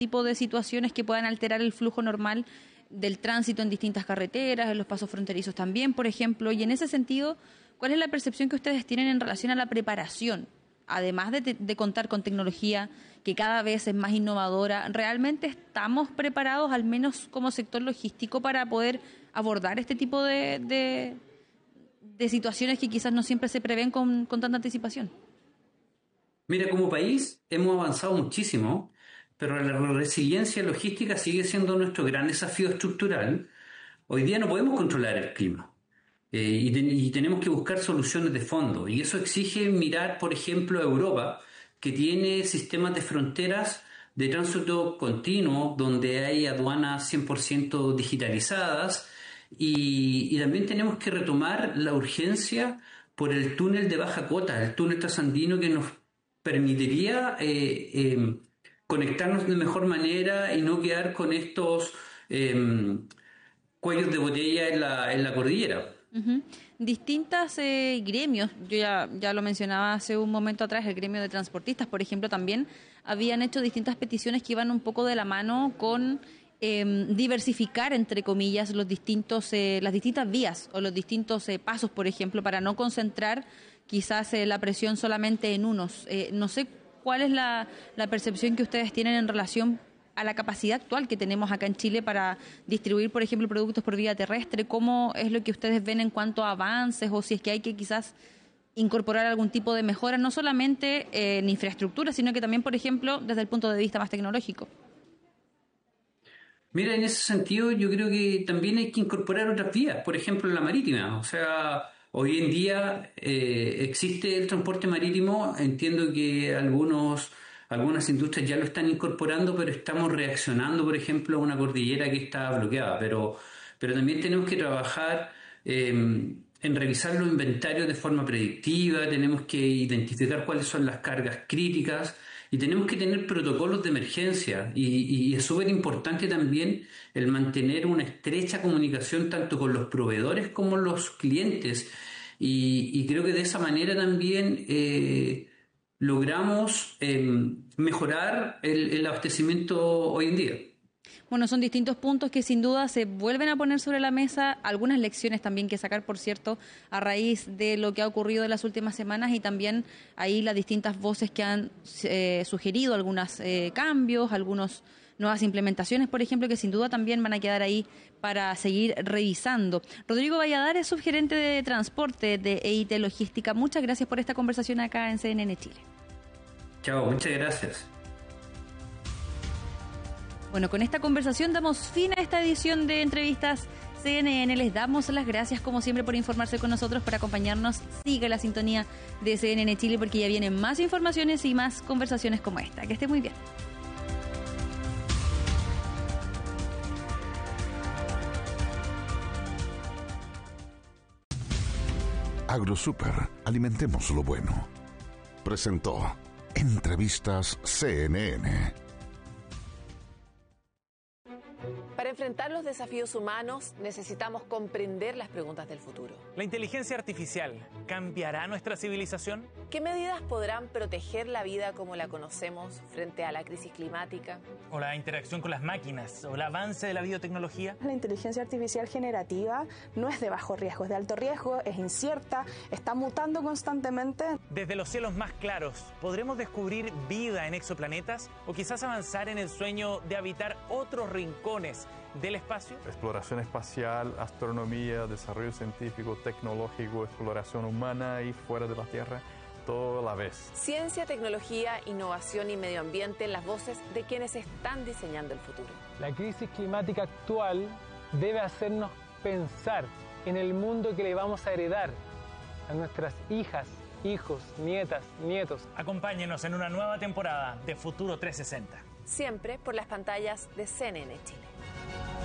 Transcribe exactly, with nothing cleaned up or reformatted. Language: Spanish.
tipo de situaciones que puedan alterar el flujo normal del tránsito en distintas carreteras, en los pasos fronterizos también, por ejemplo. Y en ese sentido, ¿cuál es la percepción que ustedes tienen en relación a la preparación? Además de, de contar con tecnología que cada vez es más innovadora, ¿realmente estamos preparados, al menos como sector logístico, para poder abordar este tipo de, de, de situaciones que quizás no siempre se prevén con, con tanta anticipación? Mira, como país hemos avanzado muchísimo, pero la resiliencia logística sigue siendo nuestro gran desafío estructural. Hoy día no podemos controlar el clima. Eh, y, te, y tenemos que buscar soluciones de fondo. Y eso exige mirar, por ejemplo, a Europa, que tiene sistemas de fronteras de tránsito continuo, donde hay aduanas cien por ciento digitalizadas. Y, y también tenemos que retomar la urgencia por el túnel de baja cota, el túnel trasandino que nos permitiría eh, eh, conectarnos de mejor manera y no quedar con estos eh, cuellos de botella en la, en la cordillera. Uh-huh. Distintas eh, gremios, yo ya, ya lo mencionaba hace un momento atrás, el gremio de transportistas, por ejemplo, también habían hecho distintas peticiones que iban un poco de la mano con eh, diversificar, entre comillas, los distintos, eh, las distintas vías o los distintos eh, pasos, por ejemplo, para no concentrar quizás eh, la presión solamente en unos. Eh, no sé cuál es la, la percepción que ustedes tienen en relación a la capacidad actual que tenemos acá en Chile para distribuir, por ejemplo, productos por vía terrestre. ¿Cómo es lo que ustedes ven en cuanto a avances o si es que hay que quizás incorporar algún tipo de mejora, no solamente eh, en infraestructura, sino que también, por ejemplo, desde el punto de vista más tecnológico? Mira, en ese sentido yo creo que también hay que incorporar otras vías, por ejemplo la marítima. O sea, hoy en día eh, existe el transporte marítimo, entiendo que algunos algunas industrias ya lo están incorporando, pero estamos reaccionando, por ejemplo, a una cordillera que está bloqueada. Pero, pero también tenemos que trabajar eh, en revisar los inventarios de forma predictiva, tenemos que identificar cuáles son las cargas críticas y tenemos que tener protocolos de emergencia. Y, y es súper importante también el mantener una estrecha comunicación tanto con los proveedores como los clientes. Y, y creo que de esa manera también Eh, logramos eh, mejorar el, el abastecimiento hoy en día. Bueno, son distintos puntos que sin duda se vuelven a poner sobre la mesa, algunas lecciones también que sacar, por cierto, a raíz de lo que ha ocurrido en las últimas semanas y también ahí las distintas voces que han eh, sugerido algunos eh, cambios, algunas nuevas implementaciones, por ejemplo, que sin duda también van a quedar ahí para seguir revisando. Rodrigo Valladares, subgerente de transporte de E I T Logística, muchas gracias por esta conversación acá en C N N Chile. Chao, muchas gracias. Bueno, con esta conversación damos fin a esta edición de Entrevistas C N N. Les damos las gracias, como siempre, por informarse con nosotros, por acompañarnos. Siga la sintonía de C N N Chile porque ya vienen más informaciones y más conversaciones como esta. Que esté muy bien. AgroSuper, alimentemos lo bueno. Presentó Entrevistas C N N. Para enfrentar los desafíos humanos necesitamos comprender las preguntas del futuro. ¿La inteligencia artificial cambiará nuestra civilización? ¿Qué medidas podrán proteger la vida como la conocemos frente a la crisis climática? ¿O la interacción con las máquinas? ¿O el avance de la biotecnología? La inteligencia artificial generativa no es de bajo riesgo, es de alto riesgo, es incierta, está mutando constantemente. Desde los cielos más claros, ¿podremos descubrir vida en exoplanetas? ¿O quizás avanzar en el sueño de habitar otros rincones del espacio? Exploración espacial, astronomía, desarrollo científico, tecnológico, exploración humana y fuera de la Tierra, todo a la vez. Ciencia, tecnología, innovación y medio ambiente en las voces de quienes están diseñando el futuro. La crisis climática actual debe hacernos pensar en el mundo que le vamos a heredar a nuestras hijas, hijos, nietas, nietos. Acompáñenos en una nueva temporada de Futuro trescientos sesenta. Siempre por las pantallas de C N N Chile.